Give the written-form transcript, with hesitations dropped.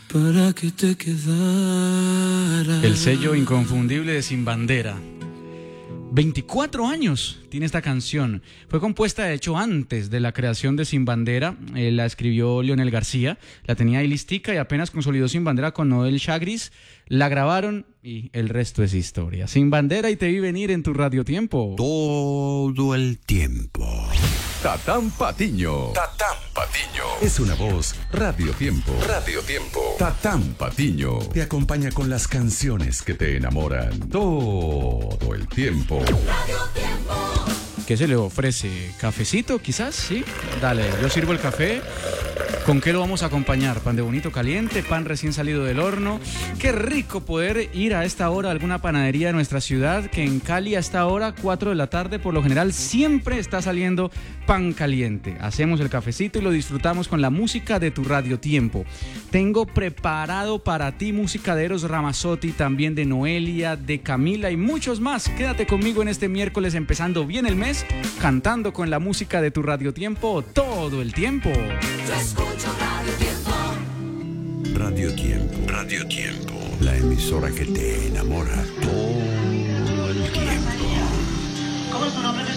para que te quedara. El sello inconfundible de Sin Bandera. 24 años tiene esta canción. Fue compuesta, de hecho, antes de la creación de Sin Bandera. La escribió Leonel García. La tenía ahí listica y apenas consolidó Sin Bandera con Noel Chagris. La grabaron y el resto es historia. Sin Bandera y Te vi venir en tu Radio Tiempo. Todo el tiempo. Tatán Patiño. Tatán Patiño. Es una voz Radio Tiempo. Radio Tiempo. Tatán Patiño te acompaña con las canciones que te enamoran todo el tiempo. Radio Tiempo. ¿Qué se le ofrece? ¿Cafecito quizás? Sí. Dale, yo sirvo el café. ¿Con qué lo vamos a acompañar? ¿Pan de bonito caliente? ¿Pan recién salido del horno? Qué rico poder ir a esta hora a alguna panadería de nuestra ciudad, que en Cali a esta hora, 4 de la tarde, por lo general siempre está saliendo pan caliente. Hacemos el cafecito y lo disfrutamos con la música de tu Radio Tiempo. Tengo preparado para ti música de Eros Ramazzotti, también de Noelia, de Camila y muchos más. Quédate conmigo en este miércoles, empezando bien el mes, cantando con la música de tu Radio Tiempo todo el tiempo. Yo escucho Radio Tiempo. Radio Tiempo. Radio Tiempo. La emisora que te enamora todo el tiempo. ¿Cómo es tu nombre?